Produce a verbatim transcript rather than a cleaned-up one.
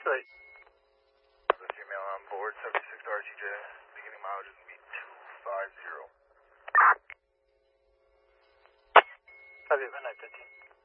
Right. The female on board, seventy-six R T J, beginning mileage is going to be two five zero. Copy, midnight fifteen.